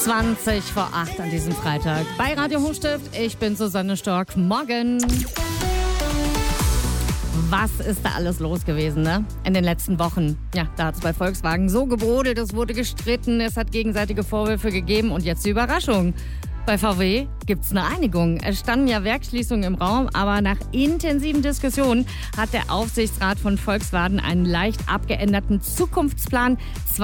20 vor 8 an diesem Freitag bei Radio Hochstift. Ich bin Susanne Stork. Morgen. Was ist da alles los gewesen, ne? In den letzten Wochen. Ja, da hat es bei Volkswagen so gebrodelt, es wurde gestritten, es hat gegenseitige Vorwürfe gegeben und jetzt die Überraschung. Bei VW gibt es eine Einigung. Es standen ja Werksschließungen im Raum, aber nach intensiven Diskussionen hat der Aufsichtsrat von Volkswagen einen leicht abgeänderten Zukunftsplan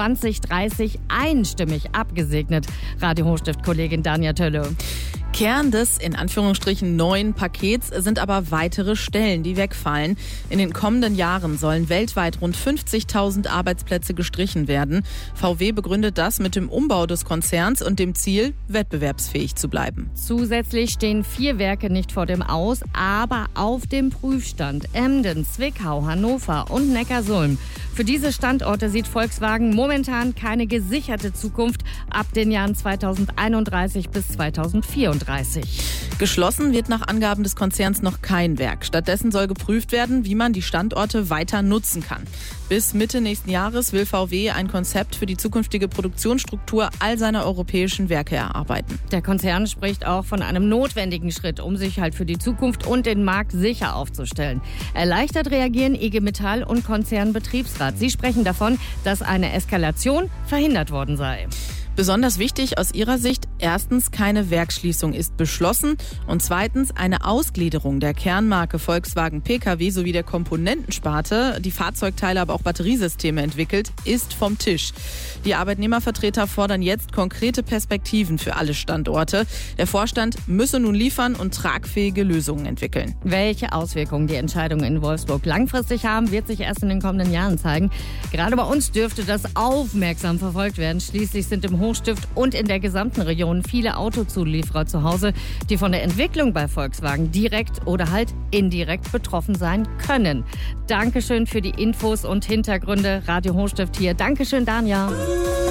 2030 einstimmig abgesegnet. Radio Hochstift-Kollegin Danja Tölle. Kern des, in Anführungsstrichen, neuen Pakets sind aber weitere Stellen, die wegfallen. In den kommenden Jahren sollen weltweit rund 50.000 Arbeitsplätze gestrichen werden. VW begründet das mit dem Umbau des Konzerns und dem Ziel, wettbewerbsfähig zu bleiben. Zusätzlich stehen 4 Werke nicht vor dem Aus, aber auf dem Prüfstand. Emden, Zwickau, Hannover und Neckarsulm. Für diese Standorte sieht Volkswagen momentan keine gesicherte Zukunft ab den Jahren 2031 bis 2034. Geschlossen wird nach Angaben des Konzerns noch kein Werk. Stattdessen soll geprüft werden, wie man die Standorte weiter nutzen kann. Bis Mitte nächsten Jahres will VW ein Konzept für die zukünftige Produktionsstruktur all seiner europäischen Werke erarbeiten. Der Konzern spricht auch von einem notwendigen Schritt, um sich halt für die Zukunft und den Markt sicher aufzustellen. Erleichtert reagieren IG Metall und Konzernbetriebsrat. Sie sprechen davon, dass eine Eskalation verhindert worden sei. Besonders wichtig aus ihrer Sicht, erstens, keine Werksschließung ist beschlossen und zweitens, eine Ausgliederung der Kernmarke Volkswagen Pkw sowie der Komponentensparte, die Fahrzeugteile, aber auch Batteriesysteme entwickelt, ist vom Tisch. Die Arbeitnehmervertreter fordern jetzt konkrete Perspektiven für alle Standorte. Der Vorstand müsse nun liefern und tragfähige Lösungen entwickeln. Welche Auswirkungen die Entscheidungen in Wolfsburg langfristig haben, wird sich erst in den kommenden Jahren zeigen. Gerade bei uns dürfte das aufmerksam verfolgt werden. Schließlich sind im Hochstift und in der gesamten Region viele Autozulieferer zu Hause, die von der Entwicklung bei Volkswagen direkt oder halt indirekt betroffen sein können. Dankeschön für die Infos und Hintergründe. Radio Hochstift hier. Dankeschön, Danja.